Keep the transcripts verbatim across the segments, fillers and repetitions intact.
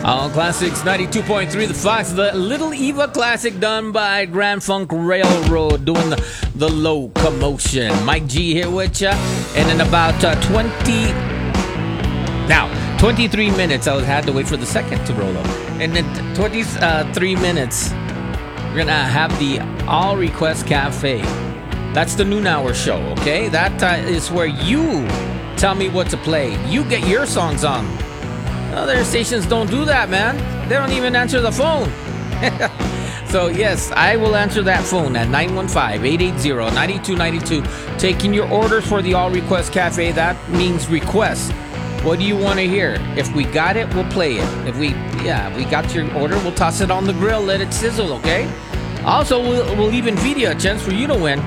All Classics ninety-two point three, The Fox, the Little Eva classic done by Grand Funk Railroad, doing the, the locomotion. Mike G here with you. And in about uh, twenty, now, twenty-three minutes, I had to wait for the second to roll up. And in twenty-three minutes, we're going to have the All Request Cafe. That's the noon hour show, okay? That uh, is where you tell me what to play. You get your songs on. Other stations don't do that, man. They don't even answer the phone. So, yes, I will answer that phone at nine one five, eight eight zero, nine two nine two. Taking your orders for the All Request Cafe. That means request. What do you want to hear? If we got it, we'll play it. If we, yeah, if we got your order, we'll toss it on the grill, let it sizzle, okay? Also, we'll, we'll even feed you a chance for you to win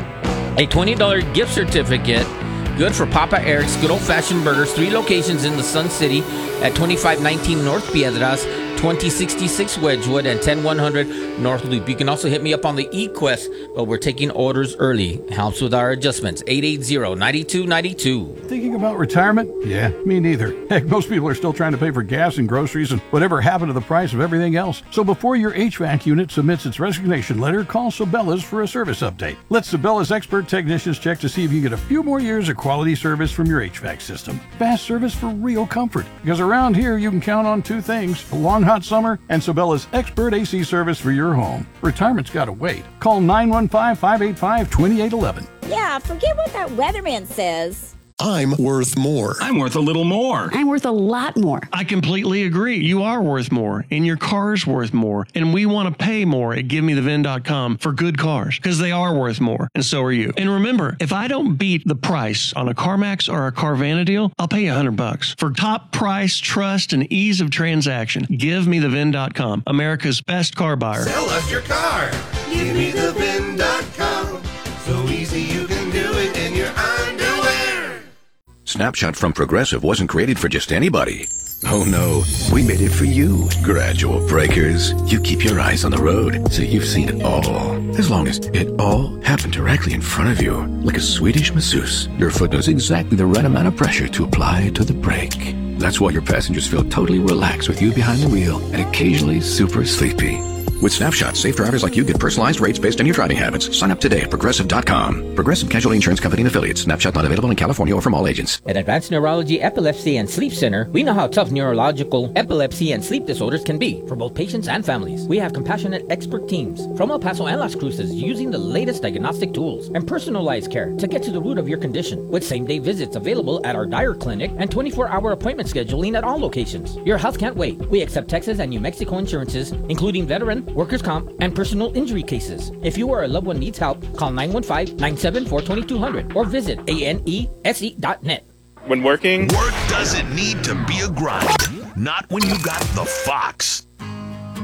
a twenty dollars gift certificate. Good for Papa Eric's Good Old Fashioned Burgers. Three locations in the Sun City at twenty-five nineteen North Piedras, twenty sixty-six Wedgwood, and ten one hundred North Loop. You can also hit me up on the eQuest, but we're taking orders early. Helps with our adjustments. eight eight zero, nine two nine two. Thinking about retirement? Yeah, me neither. Heck, most people are still trying to pay for gas and groceries and whatever happened to the price of everything else. So before your H V A C unit submits its resignation letter, call Sabela's for a service update. Let Sabela's expert technicians check to see if you can get a few more years of quality service from your H V A C system. Fast service for real comfort. Because around here, you can count on two things: a long hot summer and Sabela's expert A C service for your home. Retirement's got to wait. Call nine one five, five eight five, two eight one one. Yeah, forget what that weatherman says. I'm worth more. I'm worth a little more. I'm worth a lot more. I completely agree. You are worth more, and your car's worth more, and we want to pay more at give me the vin dot com for good cars, because they are worth more, and so are you. And remember, if I don't beat the price on a CarMax or a Carvana deal, I'll pay you a hundred bucks. For top price, trust, and ease of transaction, give me the vin dot com, America's best car buyer. Sell us your car. give me the vin dot com. So easy you can do it in your underwear. Snapshot from Progressive wasn't created for just anybody. Oh no, we made it for you. Gradual breakers. You keep your eyes on the road, so you've seen it all. As long as it all happened directly in front of you, like a Swedish masseuse, your foot knows exactly the right amount of pressure to apply to the brake. That's why your passengers feel totally relaxed with you behind the wheel and occasionally super sleepy. With Snapshot, safe drivers like you get personalized rates based on your driving habits. Sign up today at Progressive dot com. Progressive Casualty Insurance Company and Affiliates. Snapshot not available in California or from all agents. At Advanced Neurology, Epilepsy, and Sleep Center, we know how tough neurological, epilepsy, and sleep disorders can be for both patients and families. We have compassionate expert teams from El Paso and Las Cruces using the latest diagnostic tools and personalized care to get to the root of your condition. With same-day visits available at our Dyer Clinic and twenty-four hour appointment scheduling at all locations. Your health can't wait. We accept Texas and New Mexico insurances, including veteran, workers' comp, and personal injury cases. If you or a loved one needs help, call nine one five, nine seven four, two two zero zero or visit A N E S E dot net. When working, work doesn't need to be a grind. Not when you got the Fox.